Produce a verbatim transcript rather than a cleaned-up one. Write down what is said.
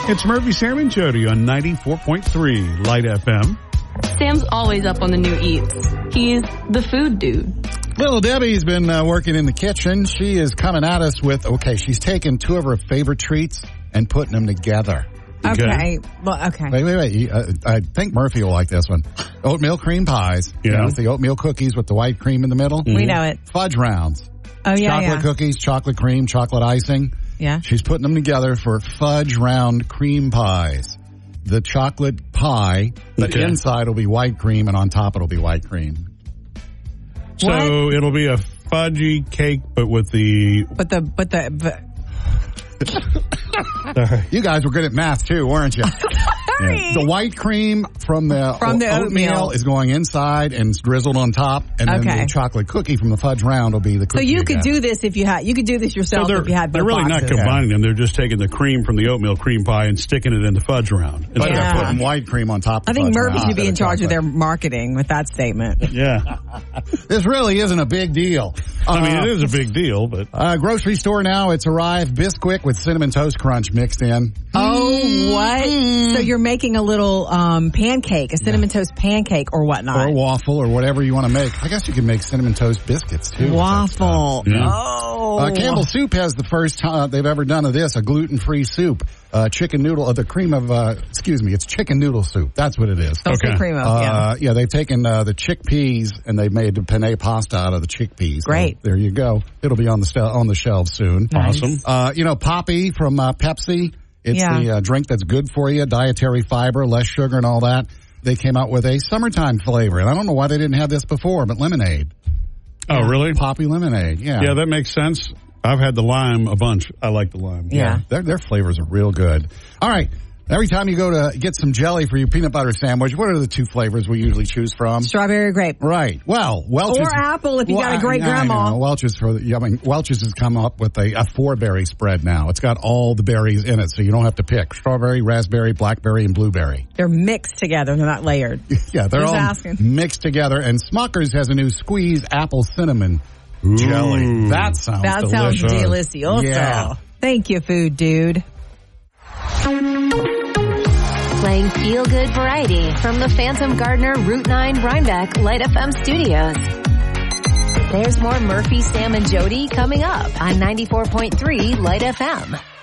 It's Murphy, Sam, and Jody on ninety-four point three Light F M. Sam's always up on the new eats. He's the food dude. Little Debbie's been uh, working in the kitchen. She is coming at us with, okay, she's taking two of her favorite treats and putting them together. Okay. okay. Well, okay. Wait, wait, wait. Uh, I think Murphy will like this one. Oatmeal cream pies. Yeah. You know, the oatmeal cookies with the white cream in the middle. Mm-hmm. We know it. Fudge rounds. Oh, yeah, Chocolate yeah. cookies, chocolate cream, chocolate icing. Yeah. She's putting them together for fudge round cream pies. The chocolate pie, the okay. inside will be white cream, and on top it'll be white cream. So what? It'll be a fudgy cake, but with the... But the... But the... But... You guys were good at math, too, weren't you? Yeah. The white cream from the, from the oatmeal, oatmeal is going inside and drizzled on top, and then okay. the chocolate cookie from the fudge round will be the cookie. So you could again. do this if you had, you could do this yourself so if you had both They're really boxes. not combining them. They're just taking the cream from the oatmeal cream pie and sticking it in the fudge round. But yeah. they're putting white cream on top of I the think fudge Murphy round should be in instead charge of of their marketing with that statement. Yeah. This really isn't a big deal. I mean, Uh, it is a big deal, but... Uh, grocery store now, it's arrived Bisquick with Cinnamon Toast Crunch mixed in. Oh, what? So you're making a little um, pancake, a cinnamon yeah. toast pancake or whatnot. Or a waffle or whatever you want to make. I guess you can make cinnamon toast biscuits, too. Waffle. Yeah. Oh. Uh, Campbell Soup has the first time they've ever done of this, a gluten-free soup. Uh, chicken noodle, uh, the cream of, uh, excuse me, it's chicken noodle soup. That's what it is. Don't okay. say cream of, uh, yeah. Yeah, they've taken uh, the chickpeas and they've made the penne pasta out of the chickpeas. Great. So there you go. It'll be on the, st- on the shelves soon. Nice. Awesome. Uh, you know, Poppy from uh, Pepsi. It's yeah. the uh, drink that's good for you, dietary fiber, less sugar and all that. They came out with a summertime flavor, and I don't know why they didn't have this before, but lemonade. Oh, really? Poppy lemonade, yeah. Yeah, that makes sense. I've had the lime a bunch. I like the lime. Yeah. yeah their, their flavors are real good. All right. Every time you go to get some jelly for your peanut butter sandwich, what are the two flavors we usually choose from? Strawberry or grape. Right. Well, Welch's. Or apple if you well, got a great I, I grandma. know. Welch's for the, I mean, Welch's has come up with a, a four berry spread now. It's got all the berries in it, so you don't have to pick strawberry, raspberry, blackberry, and blueberry. They're mixed together. They're not layered. Yeah, they're Just all asking. mixed together. And Smucker's has a new squeeze apple cinnamon Ooh. jelly. That sounds that delicious. sounds delicioso. Yeah. Thank you, food dude. Playing feel-good variety from the Phantom Gardener Route nine Rhinebeck Light F M studios. There's more Murphy, Sam, and Jody coming up on ninety-four point three Light F M.